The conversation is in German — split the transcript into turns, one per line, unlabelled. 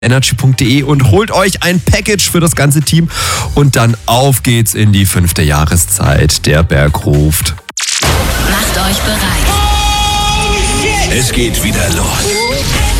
energy.de und holt euch ein Package für das ganze Team und dann auf geht's in die 5. Jahreszeit. Der Berg ruft.
Macht euch bereit.
Es geht wieder los.